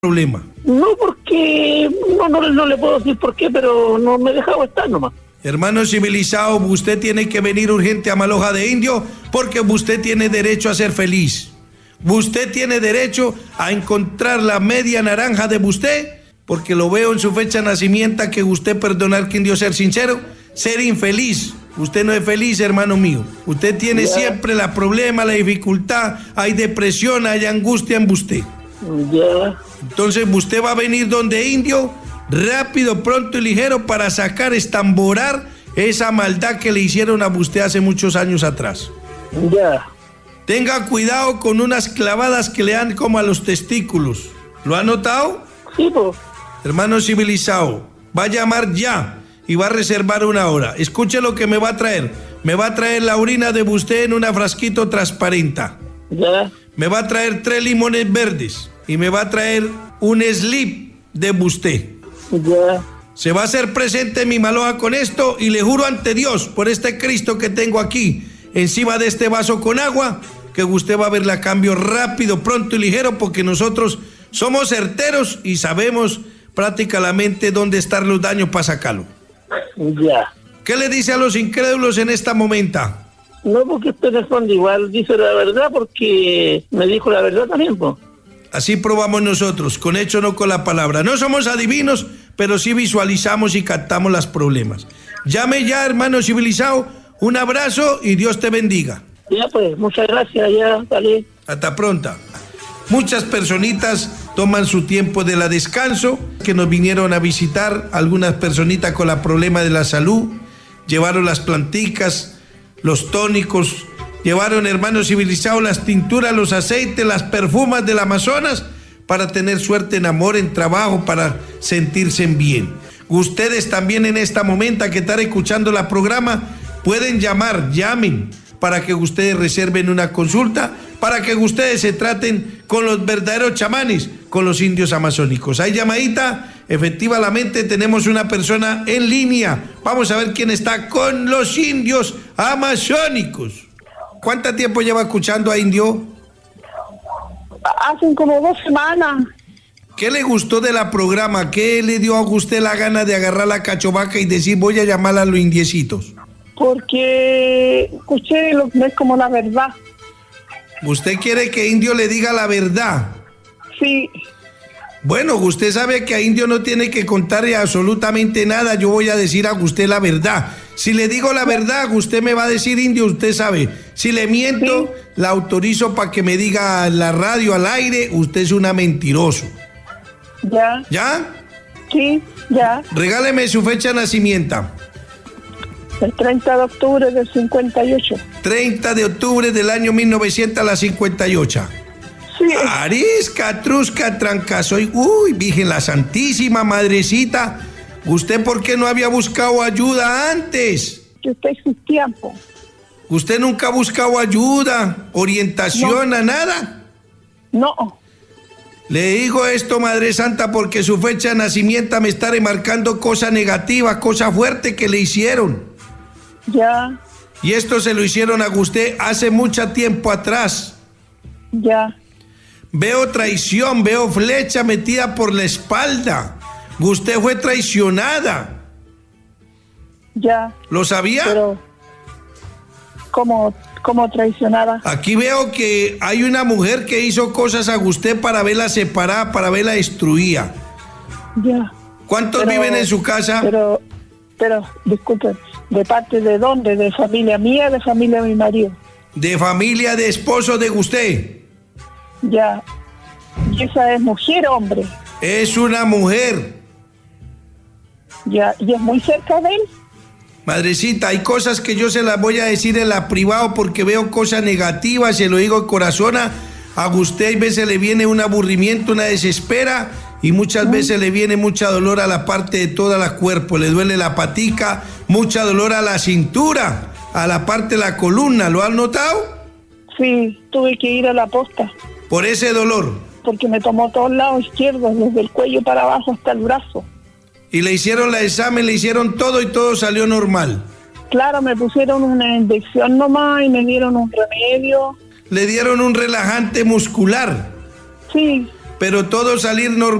problema? No, porque no le puedo decir por qué, pero no me he dejado estar nomás. Hermano civilizado, usted tiene que venir urgente a Maloja de Indio porque usted tiene derecho a ser feliz. Usted tiene derecho a encontrar la media naranja de usted, porque lo veo en su fecha de nacimiento que usted, perdonar que Dios ser sincero, ser infeliz. Usted no es feliz, hermano mío. Usted tiene siempre la problema, la dificultad, hay depresión, hay angustia en usted. Entonces usted va a venir donde Indio, rápido, pronto y ligero, para sacar, estamborar esa maldad que le hicieron a usted hace muchos años atrás. Tenga cuidado con unas clavadas que le dan como a los testículos. ¿Lo ha notado? Sí, pues. Hermano civilizado, va a llamar ya y va a reservar una hora. Escuche lo que me va a traer. Me va a traer la orina de usted en una frasquito transparente. Me va a traer 3 limones verdes y me va a traer un slip de usted. Se va a hacer presente en mi Maloja con esto y le juro ante Dios, por este Cristo que tengo aquí, encima de este vaso con agua, que usted va a ver la cambio rápido, pronto y ligero, porque nosotros somos certeros y sabemos prácticamente dónde están los daños para sacarlo. ¿Qué le dice a los incrédulos en esta momenta? No, porque usted responde igual, dice la verdad, porque me dijo la verdad también, pues. Así probamos nosotros, con hecho, no con la palabra. No somos adivinos, pero sí visualizamos y captamos los problemas. Llame ya, hermano civilizado, un abrazo y Dios te bendiga. Ya pues, muchas gracias, ya, vale. Hasta pronto. Muchas personitas toman su tiempo de la descanso, que nos vinieron a visitar, algunas personitas con el problema de la salud, llevaron las planticas, los tónicos, llevaron, hermanos civilizados, las tinturas, los aceites, las perfumas del Amazonas, para tener suerte en amor, en trabajo, para sentirse bien. Ustedes también en esta momento que están escuchando el programa, pueden llamar, llamen, para que ustedes reserven una consulta, para que ustedes se traten con los verdaderos chamanes, con los indios amazónicos. ¿Hay llamadita? Efectivamente tenemos una persona en línea. Vamos a ver quién está con los indios amazónicos. ¿Cuánto tiempo lleva escuchando a Indio? Hacen como 2 semanas. ¿Qué le gustó de la programa? ¿Qué le dio a usted la gana de agarrar la cachovaca y decir voy a llamar a los indiecitos? Porque escuché lo que es como la verdad. ¿Usted quiere que Indio le diga la verdad? Sí. Bueno, usted sabe que a Indio no tiene que contarle absolutamente nada. Yo voy a decir a usted la verdad. Si le digo la verdad, usted me va a decir, Indio, usted sabe. Si le miento, sí, la autorizo para que me diga en la radio, al aire, usted es una mentiroso. ¿Ya? ¿Ya? Sí, ya. Regáleme su fecha de nacimiento. El 30 de octubre del 58. 30 de octubre del año 1958. Sí. Arisca, trusca, trancasoy. Uy, Virgen la Santísima, Madrecita. ¿Usted por qué no había buscado ayuda antes? Yo estoy sin tiempo. ¿Usted nunca ha buscado ayuda, orientación, no, a nada? No. Le digo esto, Madre Santa, porque su fecha de nacimiento me está remarcando cosas negativas, cosas fuertes que le hicieron. Ya. Y esto se lo hicieron a usted hace mucho tiempo atrás. Ya. Veo traición, veo flecha metida por la espalda. Usted fue traicionada. Ya. ¿Lo sabía? Pero, ¿cómo traicionada? Aquí veo que hay una mujer que hizo cosas a usted para verla separada, para verla destruida. Ya. ¿Cuántos viven en su casa? Pero, disculpe, ¿de parte de dónde? ¿De familia mía o de familia de mi marido? De familia de esposo de usted. Ya. ¿Y esa es mujer o hombre? Es una mujer. Ya. ¿Y es muy cerca de él? Madrecita, hay cosas que yo se las voy a decir en la privado porque veo cosas negativas, se lo digo de corazón. A usted a veces le viene un aburrimiento, una desespera, y muchas veces le viene mucha dolor a la parte de todo el cuerpo. Le duele la patica, mucha dolor a la cintura, a la parte de la columna. ¿Lo han notado? Sí, tuve que ir a la posta. ¿Por ese dolor? Porque me tomó todo el lado izquierdo, desde el cuello para abajo hasta el brazo. Y le hicieron el examen, le hicieron todo y todo salió normal. Claro, me pusieron una inyección nomás y me dieron un remedio. Le dieron un relajante muscular. Sí. pero todo salir normal.